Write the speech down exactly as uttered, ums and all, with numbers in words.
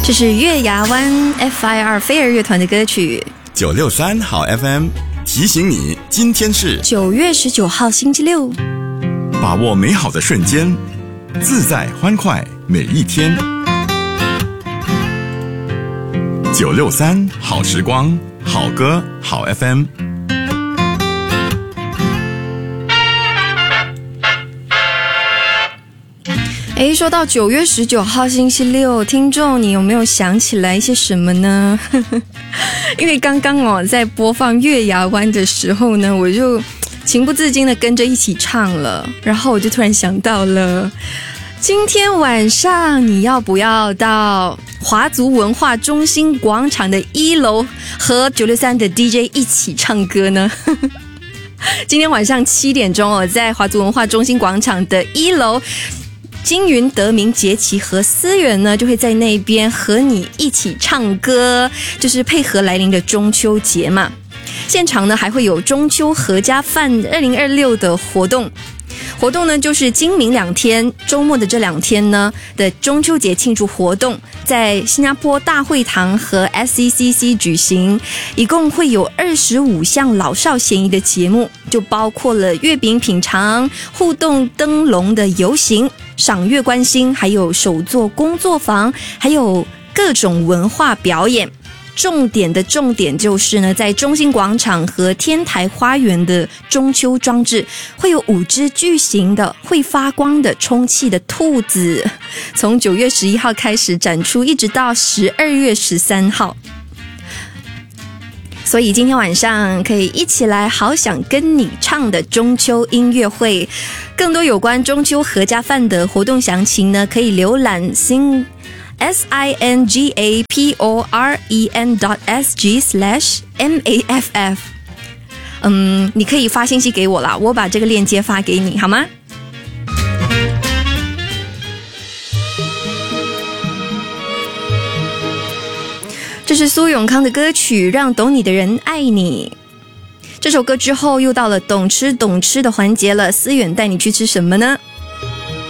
这是月牙湾 F I R 飞儿乐团的歌曲。 九六三好 F M 提醒你，今天是九月十九号星期六， 把握美好的瞬间，自在欢快每一天。九六三好时光，好歌好 F M。 诶，说到九月十九号星期六，听众你有没有想起来一些什么呢？因为刚刚哦在播放月牙湾的时候呢，我就情不自禁的跟着一起唱了，然后我就突然想到了，今天晚上你要不要到华族文化中心广场的一楼和九六三的 D J 一起唱歌呢？今天晚上七点钟哦，在华族文化中心广场的一楼，金云、德明、杰奇和思远呢，就会在那边和你一起唱歌，就是配合来临的中秋节嘛。现场呢还会有中秋合家饭二零二六的活动。活动呢就是今明两天，周末的这两天呢的中秋节庆祝活动，在新加坡大会堂和 S C C C 举行，一共会有二十五项老少咸宜的节目，就包括了月饼品尝、互动灯笼的游行、赏月观星，还有手作工作坊，还有各种文化表演。重点的重点就是呢，在中心广场和天台花园的中秋装置会有五只巨型的会发光的充气的兔子，从九月十一号开始展出，一直到十二月十三号。所以今天晚上可以一起来好想跟你唱的中秋音乐会。更多有关中秋合家饭的活动详情呢，可以浏览新S I N G A P O R E N dot S G slash M A F F。 嗯，你可以发信息给我啦，我把这个链接发给你好吗？这是苏永康的歌曲《让懂你的人爱你》。这首歌之后又到了懂吃懂吃的环节了，思远带你去吃什么呢？